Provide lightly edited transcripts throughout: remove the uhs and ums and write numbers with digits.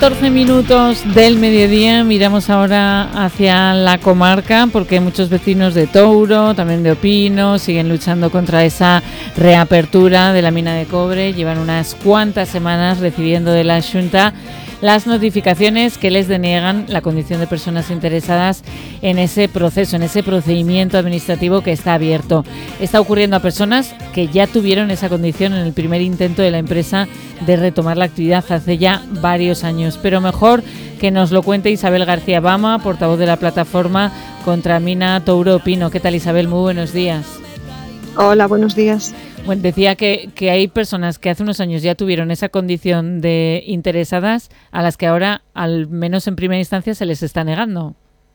14 minutos del mediodía, miramos ahora hacia la comarca porque muchos vecinos de Touro, también de Opino, siguen luchando contra esa reapertura de la mina de cobre. Llevan unas cuantas semanas recibiendo de la Xunta las notificaciones que les deniegan la condición de personas interesadas en ese proceso, en ese procedimiento administrativo que está abierto. Está ocurriendo a personas que ya tuvieron esa condición en el primer intento de la empresa de retomar la actividad hace ya varios años. Pero mejor que nos lo cuente Isabel García Bama, portavoz de la plataforma contra Mina Touro Opino. ¿Qué tal, Isabel? Muy buenos días. Hola, buenos días. Bueno, decía que hay personas que hace unos años ya tuvieron esa condición de interesadas a las que ahora, al menos en primera instancia, se les está negando.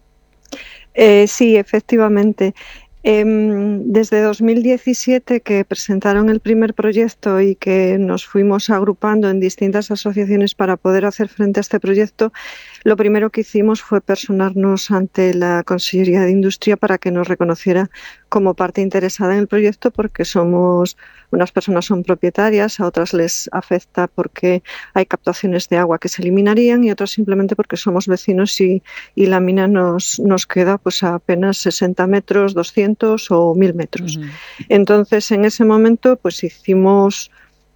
Sí, efectivamente. Desde 2017 que presentaron el primer proyecto y que nos fuimos agrupando en distintas asociaciones para poder hacer frente a este proyecto, lo primero que hicimos fue personarnos ante la Consellería de Industria para que nos reconociera como parte interesada en el proyecto, porque unas personas son propietarias, a otras les afecta porque hay captaciones de agua que se eliminarían y otras simplemente porque somos vecinos y la mina nos queda pues a apenas 60 metros, 200 o 1000 metros. Uh-huh. Entonces, en ese momento pues hicimos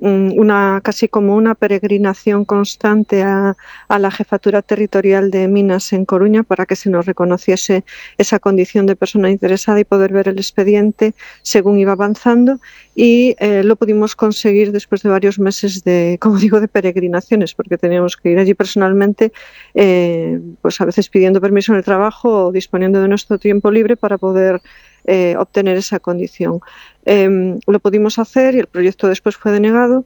casi como una peregrinación constante a la Jefatura Territorial de Minas en Coruña para que se nos reconociese esa condición de persona interesada y poder ver el expediente según iba avanzando, y lo pudimos conseguir después de varios meses de peregrinaciones, porque teníamos que ir allí personalmente, pues a veces pidiendo permiso en el trabajo o disponiendo de nuestro tiempo libre para poder obtener esa condición. Lo pudimos hacer y el proyecto después fue denegado,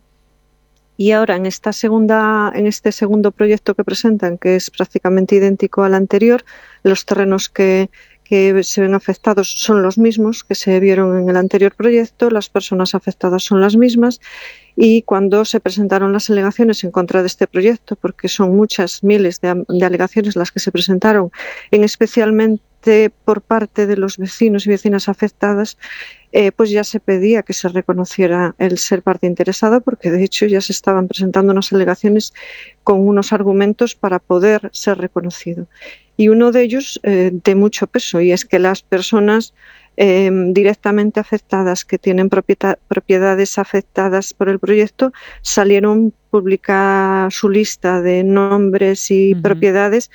y ahora en este segundo proyecto que presentan, que es prácticamente idéntico al anterior, los terrenos que se ven afectados son los mismos que se vieron en el anterior proyecto, las personas afectadas son las mismas, y cuando se presentaron las alegaciones en contra de este proyecto, porque son muchas, miles de alegaciones las que se presentaron, especialmente por parte de los vecinos y vecinas afectadas, pues ya se pedía que se reconociera el ser parte interesada, porque de hecho ya se estaban presentando unas alegaciones con unos argumentos para poder ser reconocido. Y uno de ellos de mucho peso, y es que las personas directamente afectadas que tienen propiedades afectadas por el proyecto salieron publicar su lista de nombres y propiedades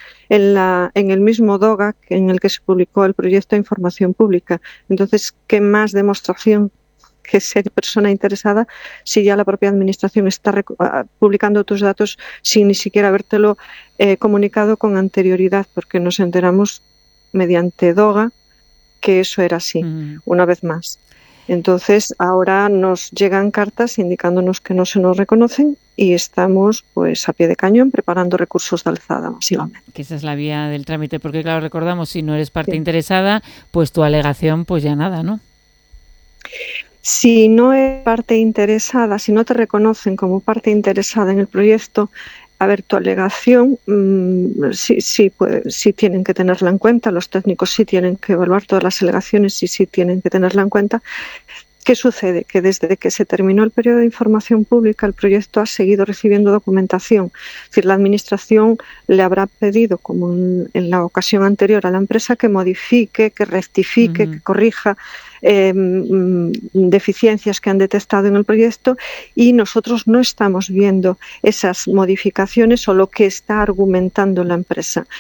en el mismo DOGA en el que se publicó el proyecto de información pública. Entonces, ¿qué más demostración que ser persona interesada si ya la propia administración está publicando tus datos sin ni siquiera habértelo comunicado con anterioridad? Porque nos enteramos mediante DOGA que eso era así, una vez más. Entonces, ahora nos llegan cartas indicándonos que no se nos reconocen y estamos pues a pie de cañón preparando recursos de alzada masivamente. Que esa es la vía del trámite, porque claro, recordamos, si no eres parte interesada, pues tu alegación pues ya nada, ¿no? Si no eres parte interesada, si no te reconocen como parte interesada en el proyecto, a ver, tu alegación sí tienen que tenerla en cuenta, los técnicos sí tienen que evaluar todas las alegaciones y sí tienen que tenerla en cuenta. ¿Qué sucede? Que desde que se terminó el periodo de información pública, el proyecto ha seguido recibiendo documentación. Es decir, la Administración le habrá pedido, como en la ocasión anterior, a la empresa que modifique, que rectifique, que corrija deficiencias que han detectado en el proyecto, y nosotros no estamos viendo esas modificaciones o lo que está argumentando la empresa.